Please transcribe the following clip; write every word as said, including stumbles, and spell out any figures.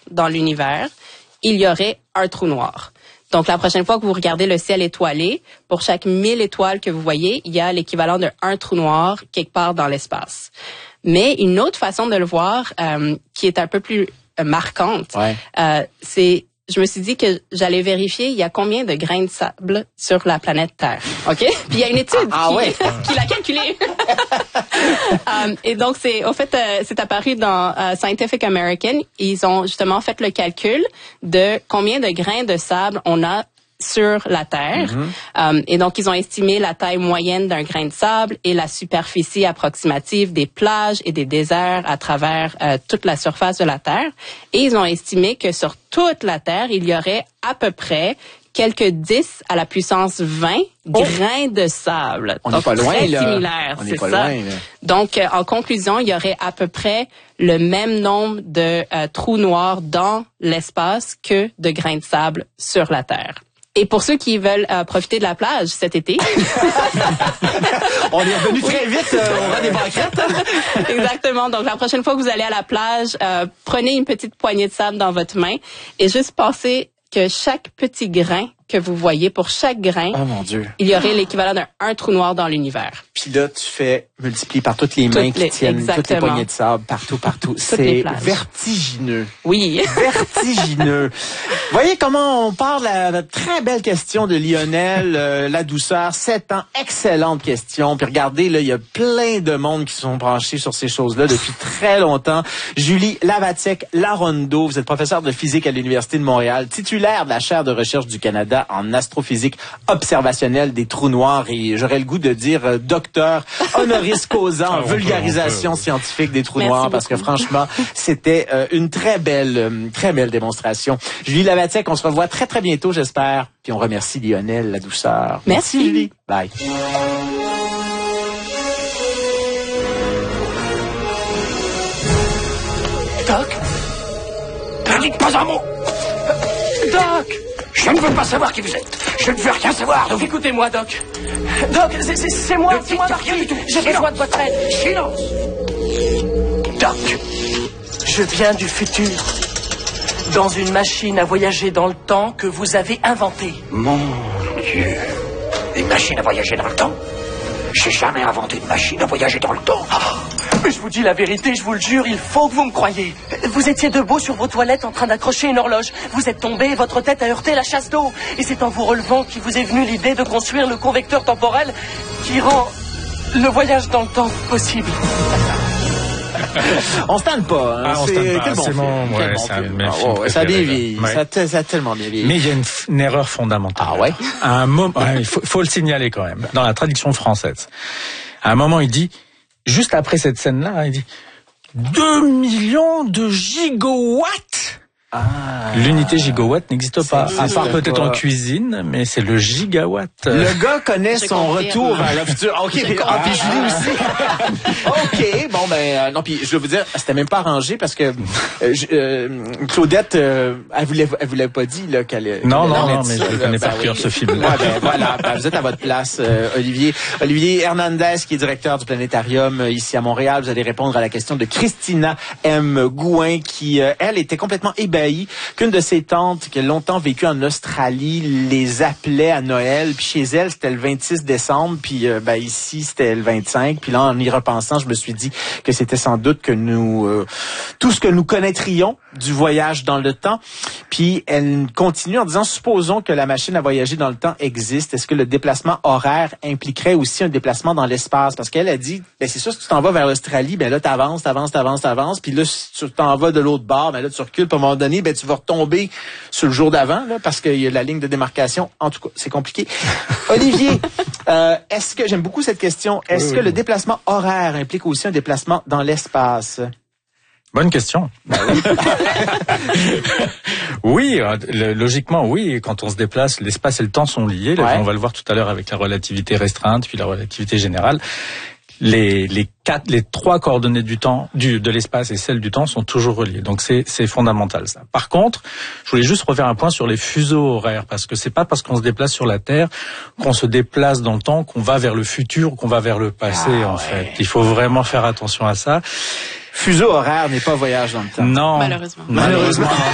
dans l'univers, il y aurait un trou noir. Donc, la prochaine fois que vous regardez le ciel étoilé, pour chaque mille étoiles que vous voyez, il y a l'équivalent d'un trou noir quelque part dans l'espace. Mais une autre façon de le voir, euh, qui est un peu plus euh, marquante, ouais. euh, c'est, je me suis dit que j'allais vérifier il y a combien de grains de sable sur la planète Terre. OK? Puis il y a une étude ah, qui, ah ouais. qui l'a calculé. um, et donc, c'est, au fait, euh, c'est apparu dans euh, Scientific American. Ils ont justement fait le calcul de combien de grains de sable on a sur la Terre. Mm-hmm. Um, et donc, ils ont estimé la taille moyenne d'un grain de sable et la superficie approximative des plages et des déserts à travers euh, toute la surface de la Terre. Et ils ont estimé que sur toute la Terre, il y aurait à peu près quelques dix à la puissance vingt oh. grains de sable. On n'est pas loin, très là. similaire, On c'est n'est pas ça. loin, là. Donc, euh, en conclusion, il y aurait à peu près le même nombre de euh, trous noirs dans l'espace que de grains de sable sur la Terre. Et pour ceux qui veulent euh, profiter de la plage cet été... On est revenu très vite euh, au rang des banquettes. Exactement. Donc, la prochaine fois que vous allez à la plage, euh, prenez une petite poignée de sable dans votre main et juste pensez que chaque petit grain que vous voyez, pour chaque grain, oh mon Dieu, il y aurait l'équivalent d'un un trou noir dans l'univers. Puis là, tu fais multiplier par toutes les mains toutes qui les, tiennent exactement. toutes les poignées de sable, partout, partout. C'est vertigineux. Oui. Vertigineux. Voyez comment on parle à la très belle question de Lionel, euh, la douceur, sept ans, excellente question. Puis regardez, là, il y a plein de monde qui sont branchés sur ces choses-là depuis très longtemps. Julie Lavatsek-Larondeau, vous êtes professeure de physique à l'Université de Montréal, titulaire de la chaire de recherche du Canada en astrophysique observationnelle des trous noirs et j'aurais le goût de dire euh, docteur honoris causa en vulgarisation peut, scientifique des trous Merci noirs beaucoup. Parce que franchement, c'était euh, une très belle, euh, très belle démonstration. Julie Lavatsek, on se revoit très très bientôt, j'espère. Puis on remercie Lionel, la douceur. Merci, Merci Julie. Bye. Doc, ne dites pas un mot. Doc, je ne veux pas savoir qui vous êtes. Je ne veux rien savoir de vous. Écoutez-moi, Doc. Doc, c'est, c'est, c'est moi, c'est moi, Marty. J'ai besoin de votre aide. Silence. Doc, je viens du futur. Dans une machine à voyager dans le temps que vous avez inventée. Mon Dieu. Une machine à voyager dans le temps? J'ai jamais inventé une machine à voyager dans le temps. Oh, mais je vous dis la vérité, je vous le jure, il faut que vous me croyiez. Vous étiez debout sur vos toilettes en train d'accrocher une horloge. Vous êtes tombé et votre tête a heurté la chasse d'eau. Et c'est en vous relevant qu'il vous est venu l'idée de construire le convecteur temporel qui rend le voyage dans le temps possible. On se tente pas. Hein. Ah, on c'est, se tente pas. Quel bon c'est film. mon, ouais, bon c'est un de mes ah, films ouais, ça a bien vieilli. Ouais. Ça, ça a tellement bien vieilli. Mais il y a une, une erreur fondamentale. Ah ouais? À un moment, ouais, il faut, faut le signaler quand même. Dans la traduction française. À un moment, il dit, juste après cette scène-là, il dit, deux millions de gigawatts. Ah, l'unité gigawatt n'existe pas, à part peut-être pas. En cuisine, mais c'est le gigawatt. Le gars connaît Je son confirme. retour vers le futur. OK, puis, ah, puis Julie aussi. OK, bon, ben, euh, non, puis je vais vous dire, c'était même pas arrangé parce que euh, euh, Claudette, euh, elle voulait, elle voulait pas dit là, qu'elle... Non, qu'elle non, non, dit mais ça, je là, connais ben par cœur oui. ce film. Ouais, ben, voilà, ben, vous êtes à votre place, euh, Olivier. Olivier Hernandez, qui est directeur du Planétarium euh, ici à Montréal. Vous allez répondre à la question de Christina M. Gouin, qui, euh, elle, était complètement ébahie qu'une de ses tantes, qui a longtemps vécu en Australie, les appelait à Noël. Puis chez elle, c'était le vingt-six décembre. Puis euh, ben, ici, c'était le vingt-cinq. Puis là, en y repensant, je me suis dit que c'était sans doute que nous... Euh, tout ce que nous connaîtrions du voyage dans le temps. Puis elle continue en disant, supposons que la machine à voyager dans le temps existe. Est-ce que le déplacement horaire impliquerait aussi un déplacement dans l'espace? Parce qu'elle a dit, ben c'est sûr, si tu t'en vas vers l'Australie, ben là, t'avances, t'avances, t'avances, t'avances. Puis là, si tu t'en vas de l'autre bord, ben là, tu recules. Puis à un moment donné, ben tu vas retomber sur le jour d'avant, là, parce qu'il y a la ligne de démarcation. En tout cas, c'est compliqué. Olivier, euh, est-ce que, j'aime beaucoup cette question, est-ce oui, que oui. le déplacement horaire implique aussi un déplacement dans l'espace? Bonne question. Ben oui, oui le, logiquement, oui. Quand on se déplace, l'espace et le temps sont liés. Là, ouais. On va le voir tout à l'heure avec la relativité restreinte, puis la relativité générale. Les, les quatre, les trois coordonnées du temps, du, de l'espace et celles du temps sont toujours reliées. Donc c'est, c'est fondamental, ça. Par contre, je voulais juste refaire un point sur les fuseaux horaires, parce que c'est pas parce qu'on se déplace sur la Terre qu'on se déplace dans le temps, qu'on va vers le futur, qu'on va vers le passé, ah, en ouais. fait. Il faut vraiment faire attention à ça. Fuseau horaire n'est pas voyage dans le temps. Non. Malheureusement. Malheureusement.